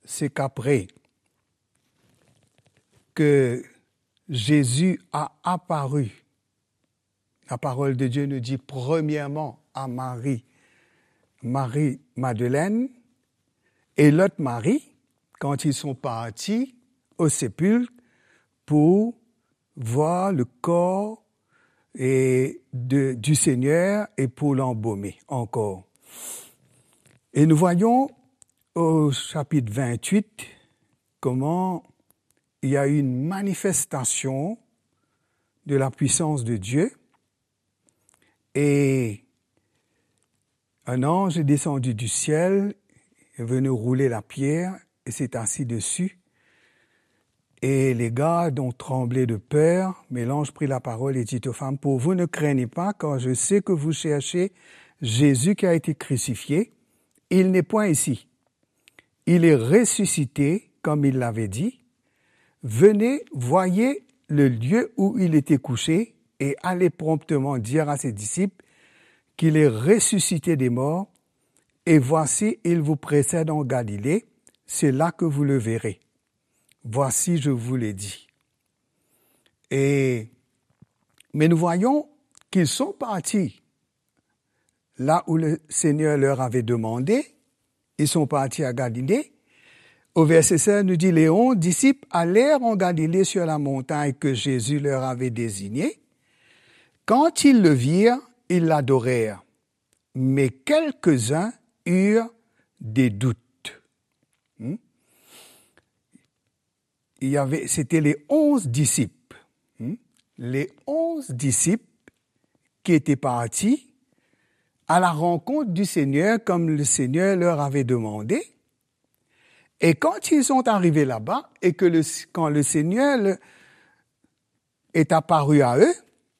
c'est qu'après que Jésus a apparu, la parole de Dieu nous dit premièrement à Marie Madeleine et l'autre Marie, quand ils sont partis au sépulcre pour voir le corps du Seigneur et pour l'embaumer encore. Et nous voyons au chapitre 28 comment il y a eu une manifestation de la puissance de Dieu et un ange est descendu du ciel, est venu rouler la pierre et s'est assis dessus. Et les gardes ont tremblé de peur, mais l'ange prit la parole et dit aux femmes, « Pour vous ne craignez pas, car je sais que vous cherchez Jésus qui a été crucifié. Il n'est point ici. Il est ressuscité, comme il l'avait dit. Venez, voyez le lieu où il était couché, et allez promptement dire à ses disciples qu'il est ressuscité des morts, et voici, il vous précède en Galilée, c'est là que vous le verrez. Voici, je vous l'ai dit. » Mais nous voyons qu'ils sont partis là où le Seigneur leur avait demandé. Ils sont partis à Galilée. Au verset 16, nous dit, les 11 disciples allèrent en Galilée sur la montagne que Jésus leur avait désignée. Quand ils le virent, ils l'adorèrent. Mais quelques-uns eurent des doutes. C'était les 11 disciples. Les 11 disciples qui étaient partis à la rencontre du Seigneur comme le Seigneur leur avait demandé. Et quand ils sont arrivés là-bas et quand le Seigneur est apparu à eux,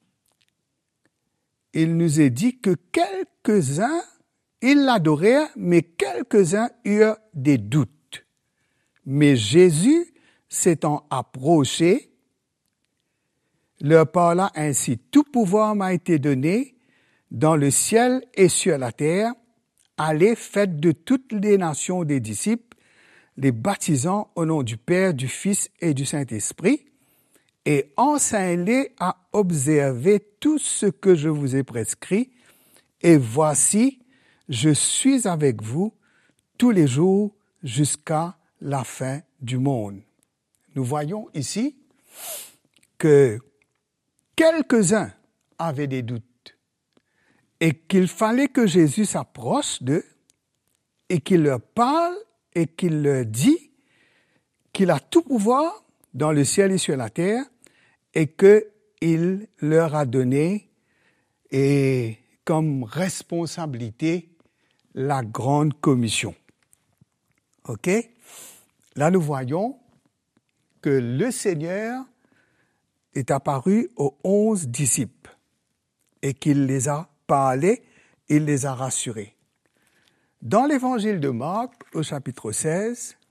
il nous est dit que quelques-uns, ils l'adorèrent, mais quelques-uns eurent des doutes. Mais Jésus, s'étant approché, leur parla ainsi, « Tout pouvoir m'a été donné dans le ciel et sur la terre. Allez, faites de toutes les nations des disciples, les baptisant au nom du Père, du Fils et du Saint-Esprit, et enseignez-les à observer tout ce que je vous ai prescrit. Et voici, je suis avec vous tous les jours jusqu'à la fin du monde. » Nous voyons ici que quelques-uns avaient des doutes et qu'il fallait que Jésus s'approche d'eux et qu'il leur parle et qu'il leur dit qu'il a tout pouvoir dans le ciel et sur la terre et qu'il leur a donné comme responsabilité la grande commission. OK? Là, nous voyons que le Seigneur est apparu aux 11 disciples et qu'il les a parlé, il les a rassurés. Dans l'évangile de Marc, au chapitre 16,